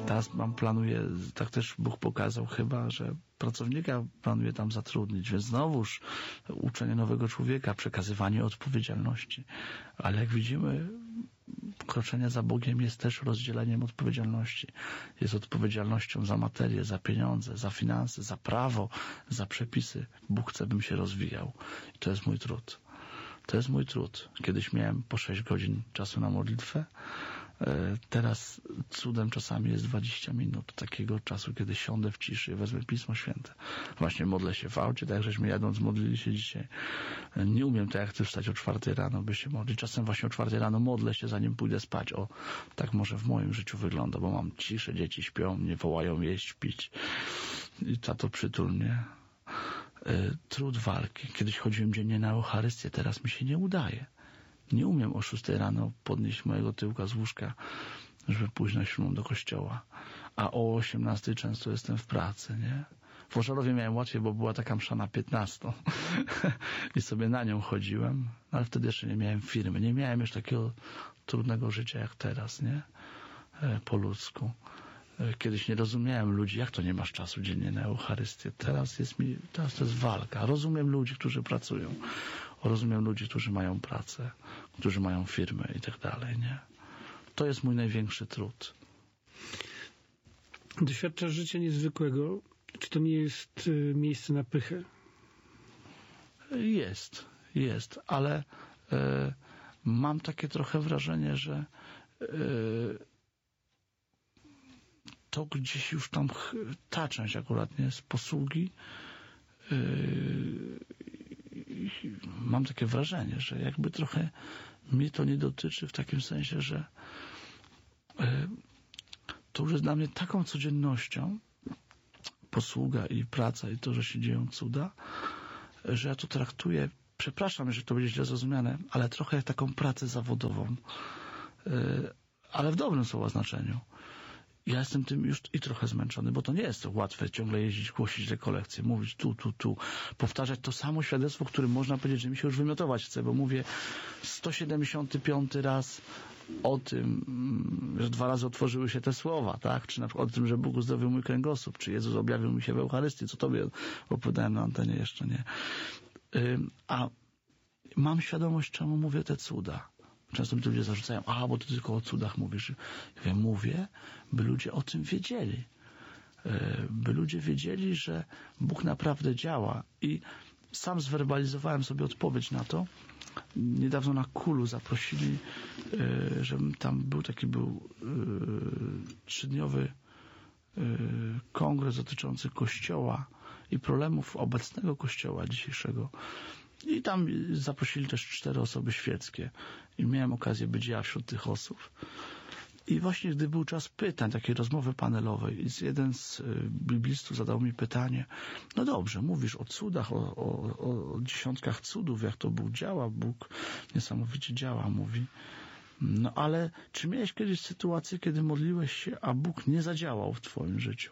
Teraz planuję, tak też Bóg pokazał chyba, że pracownika planuję tam zatrudnić, więc znowuż uczenie nowego człowieka, przekazywanie odpowiedzialności. Ale jak widzimy, kroczenie za Bogiem jest też rozdzieleniem odpowiedzialności. Jest odpowiedzialnością za materię, za pieniądze, za finanse, za prawo, za przepisy. Bóg chce, bym się rozwijał. I to jest mój trud. To jest mój trud. Kiedyś miałem po 6 godzin czasu na modlitwę. Teraz cudem czasami jest 20 minut takiego czasu, kiedy siądę w ciszy i wezmę Pismo Święte. Właśnie modlę się w aucie, tak jak żeśmy jadąc modlili się dzisiaj. Nie umiem tak jak ty wstać o 4 rano, by się modlić. Czasem właśnie o 4 rano modlę się, zanim pójdę spać. O, tak może w moim życiu wygląda, bo mam ciszę, dzieci śpią, mnie wołają jeść, pić. I tato przytul mnie. Trud walki. Kiedyś chodziłem dziennie na Eucharystię, teraz mi się nie udaje. Nie umiem o 6 rano podnieść mojego tyłka z łóżka, żeby pójść na 7 do kościoła. A o 18 często jestem w pracy, nie? W Oszarowie miałem łatwiej, bo była taka msza na 15 i sobie na nią chodziłem, ale wtedy jeszcze nie miałem firmy. Nie miałem już takiego trudnego życia jak teraz, nie? Po ludzku. Kiedyś nie rozumiałem ludzi, jak to nie masz czasu dziennie na Eucharystię. Teraz to jest walka. Rozumiem ludzi, którzy pracują. Rozumiem ludzi, którzy mają pracę, którzy mają firmy i tak dalej, nie? To jest mój największy trud. Doświadczasz życia niezwykłego. Czy to nie jest miejsce na pychę? Jest, ale mam takie trochę wrażenie, że to gdzieś już tam ta część akurat nie z posługi mam takie wrażenie, że jakby trochę mnie to nie dotyczy w takim sensie, że to już jest dla mnie taką codziennością posługa i praca i to, że się dzieją cuda, że ja to traktuję, przepraszam, że to będzie źle zrozumiane, ale trochę jak taką pracę zawodową, ale w dobrym słowa znaczeniu. Ja jestem tym już i trochę zmęczony, bo to nie jest to łatwe ciągle jeździć, głosić rekolekcje, mówić tu, powtarzać to samo świadectwo, którym można powiedzieć, że mi się już wymiotować chce, bo mówię 175 raz o tym, że 2 razy otworzyły się te słowa, tak? Czy na przykład o tym, że Bóg uzdrowił mój kręgosłup, czy Jezus objawił mi się w Eucharystii, co tobie opowiadałem na antenie jeszcze, nie? A mam świadomość, czemu mówię te cuda. Często mi to ludzie zarzucają, bo ty tylko o cudach mówisz. Ja mówię, by ludzie o tym wiedzieli. By ludzie wiedzieli, że Bóg naprawdę działa. I sam zwerbalizowałem sobie odpowiedź na to. Niedawno na Kulu zaprosili, żebym tam był 3-dniowy kongres dotyczący Kościoła i problemów obecnego Kościoła dzisiejszego. I tam zaprosili też 4 osoby świeckie. I miałem okazję być ja wśród tych osób. I właśnie gdy był czas pytań, takiej rozmowy panelowej, i jeden z biblistów zadał mi pytanie, no dobrze, mówisz o cudach, o dziesiątkach cudów, jak to Bóg działa, Bóg niesamowicie działa, mówi. No ale czy miałeś kiedyś sytuację, kiedy modliłeś się, a Bóg nie zadziałał w twoim życiu?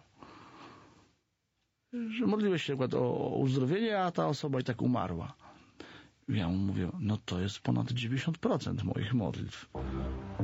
Że modliłeś się przykład o uzdrowienie, a ta osoba i tak umarła. Ja mu mówię, no to jest ponad 90% moich modlitw.